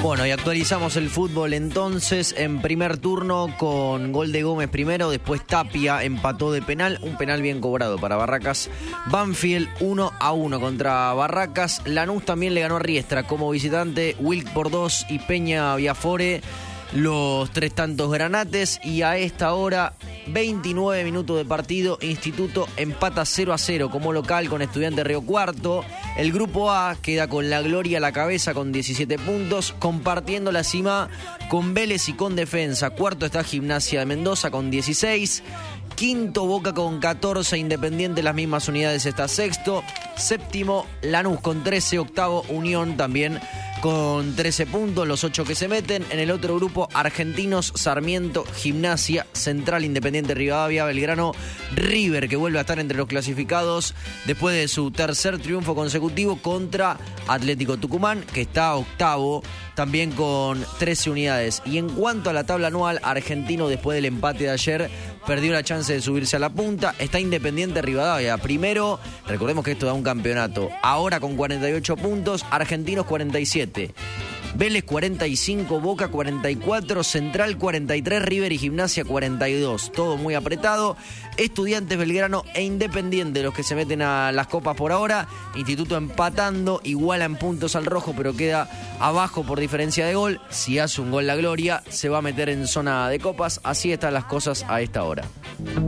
Bueno, y actualizamos el fútbol entonces en primer turno con gol de Gómez primero, después Tapia empató de penal, un penal bien cobrado para Barracas. Banfield 1-1 contra Barracas. Lanús también le ganó a Riestra como visitante, Wilk por 2 y Peña Viafore los 3 tantos granates. Y a esta hora, 29 minutos de partido, Instituto empata 0-0 como local con Estudiantes Río Cuarto. El grupo A queda con la Gloria a la cabeza con 17 puntos, compartiendo la cima con Vélez y con Defensa. Cuarto está Gimnasia de Mendoza con 16. Quinto, Boca con 14, Independiente las mismas unidades está sexto. Séptimo, Lanús con 13, octavo, Unión también con 13 puntos, los 8 que se meten. En el otro grupo, Argentinos, Sarmiento, Gimnasia, Central, Independiente Rivadavia, Belgrano, River, que vuelve a estar entre los clasificados después de su tercer triunfo consecutivo contra Atlético Tucumán, que está octavo, también con 13 unidades. Y en cuanto a la tabla anual, Argentino, después del empate de ayer, perdió la chance de subirse a la punta. Está Independiente Rivadavia primero, recordemos que esto da un campeonato, ahora con 48 puntos, Argentinos 47. Vélez 45, Boca 44, Central 43, River y Gimnasia 42. Todo muy apretado. Estudiantes, Belgrano e Independiente los que se meten a las copas por ahora. Instituto empatando, iguala en puntos al rojo, pero queda abajo por diferencia de gol. Si hace un gol la Gloria, se va a meter en zona de copas. Así están las cosas a esta hora.